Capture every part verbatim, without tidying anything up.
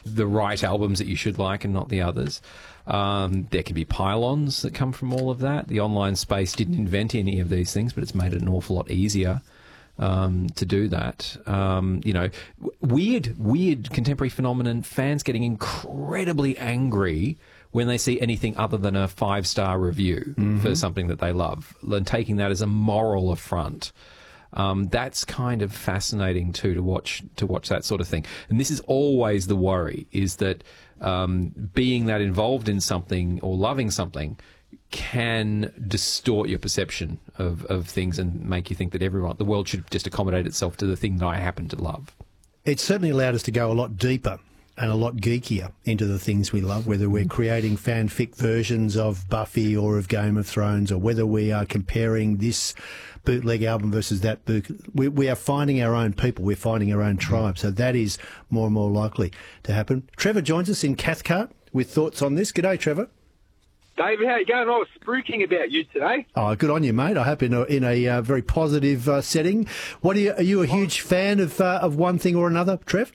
the right albums that you should like and not the others. Um, there can be pylons that come from all of that. The online space didn't invent any of these things, but it's made it an awful lot easier um, to do that. Um, you know, w- weird, weird contemporary phenomenon, fans getting incredibly angry when they see anything other than a five-star review mm-hmm. for something that they love, and taking that as a moral affront. Um, that's kind of fascinating too, to watch to watch that sort of thing. And this is always the worry, is that um, being that involved in something or loving something can distort your perception of, of things and make you think that everyone, the world should just accommodate itself to the thing that I happen to love. It's certainly allowed us to go a lot deeper and a lot geekier into the things we love, whether we're creating fanfic versions of Buffy or of Game of Thrones, or whether we are comparing this bootleg album versus that boot. We, we are finding our own people. We're finding our own tribe. So that is more and more likely to happen. Trevor joins us in Cathcart with thoughts on this. G'day, Trevor. David, how you going? I was spruiking about you today. Oh, good on you, mate. I hope in a, in a uh, very positive uh, setting. What are you, are you a huge fan of uh, of one thing or another, Trev?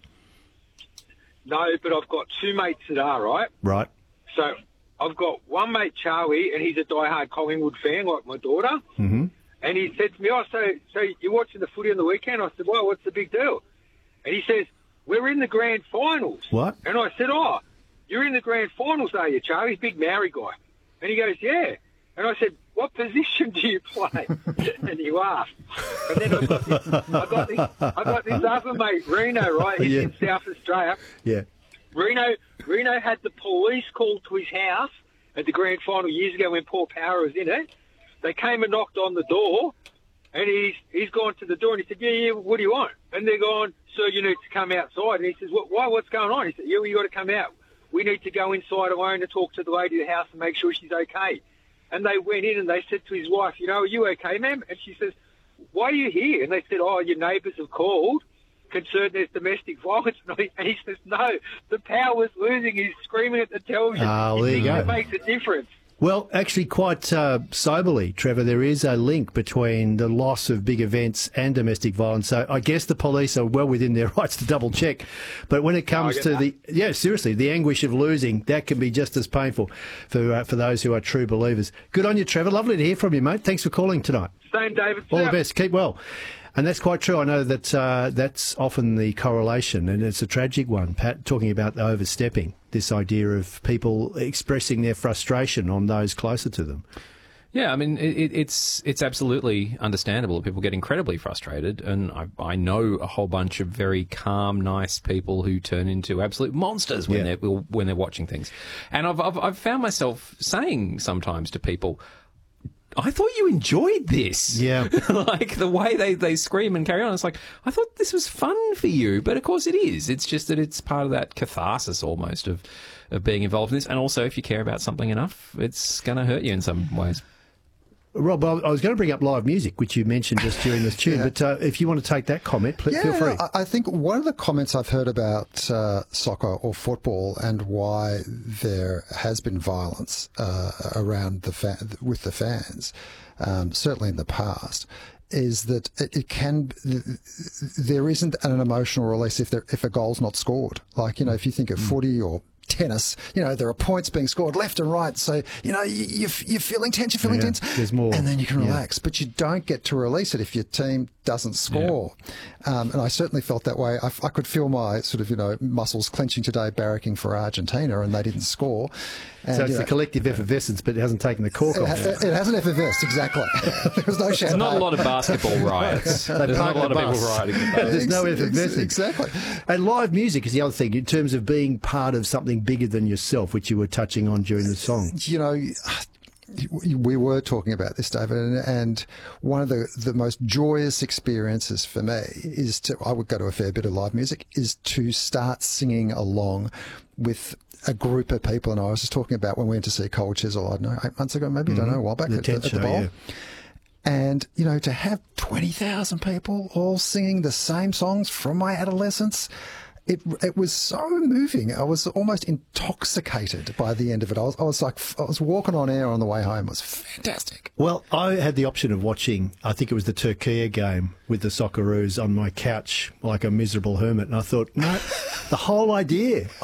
No, but I've got two mates that are, right? Right. So I've got one mate, Charlie, and he's a diehard Collingwood fan, like my daughter. Mm-hmm. And he said to me, oh, so, so you're watching the footy on the weekend? I said, well, what's the big deal? And he says, we're in the grand finals. What? And I said, oh, you're in the grand finals, are you, Charlie? He's a big Maori guy. And he goes, yeah. And I said, what position do you play? And he laughed. And then I got this, I got this, I got this other mate, Reno, right? He's Yeah. in South Australia. Yeah. Reno, Reno had the police called to his house at the grand final years ago when Paul Power was in it. They came and knocked on the door, and he's he's gone to the door, and he said, yeah, yeah, what do you want? And they're going, sir, you need to come outside. And he says, what, why, what's going on? He said, yeah, well, you got to come out. We need to go inside alone to talk to the lady of the house and make sure she's okay. And they went in and they said to his wife, you know, are you okay, ma'am? And she says, why are you here? And they said, oh, your neighbours have called, concerned there's domestic violence. And he says, no, the Power's losing. He's screaming at the television. Oh, he there you thinks go. it makes a difference. Well, actually, quite uh, soberly, Trevor, there is a link between the loss of big events and domestic violence. So I guess the police are well within their rights to double check. But when it comes get to that. the, yeah, seriously, the anguish of losing, that can be just as painful for uh, for those who are true believers. Good on you, Trevor. Lovely to hear from you, mate. Thanks for calling tonight. Same, David. All the South. best. Keep well. And that's quite true. I know that uh, that's often the correlation, and it's a tragic one, Pat, talking about the overstepping, this idea of people expressing their frustration on those closer to them. Yeah, I mean, it, it's it's absolutely understandable that people get incredibly frustrated, and I, I know a whole bunch of very calm, nice people who turn into absolute monsters when Yeah. they're when they're watching things. And I've, I've I've found myself saying sometimes to people, I thought you enjoyed this. Yeah. Like the way they, they scream and carry on. It's like, I thought this was fun for you, but of course it is. It's just that it's part of that catharsis almost of, of being involved in this. And also, if you care about something enough, it's going to hurt you in some ways. Rob, I I was going to bring up live music, which you mentioned just during this tune, Yeah. but uh, if you want to take that comment, pl- Yeah, feel free. I- I think one of the comments I've heard about uh, soccer or football and why there has been violence uh, around the fa- with the fans, um, certainly in the past, is that it, it can there isn't an emotional release if there, if a goal's not scored. Like, you know, if you think of footy or tennis, you know, there are points being scored left and right. So, you know, you, you're, you're feeling tense, you're feeling Yeah, tense. there's more. And then you can Yeah. relax. But you don't get to release it if your team doesn't score. Um, and I certainly felt that way. I, I could feel my sort of, you know, muscles clenching today, barracking for Argentina, and they didn't score. And, so it's you the know, collective effervescence, but it hasn't taken the cork it, off. ha- it hasn't effervesced, exactly. There was no There's champagne. not a lot of basketball riots. There's not a lot of people rioting. There's no Ex- ex- effervescence. Exactly. And live music is the other thing, in terms of being part of something bigger than yourself, which you were touching on during the song. You know, we were talking about this, David, and, and one of the, the most joyous experiences for me is to, I would go to a fair bit of live music, is to start singing along with a group of people. And I was just talking about when we went to see Cold Chisel, I don't know, eight months ago, maybe, Mm-hmm. don't know, a while back, The at, tent at the show, bowl. yeah. And, you know, to have twenty thousand people all singing the same songs from my adolescence, it it was so moving. I was almost intoxicated by the end of it. I was, I was like, I was walking on air on the way home. It was fantastic. Well, I had the option of watching, I think it was the Turkey game with the Socceroos on my couch like a miserable hermit. And I thought, no, the whole idea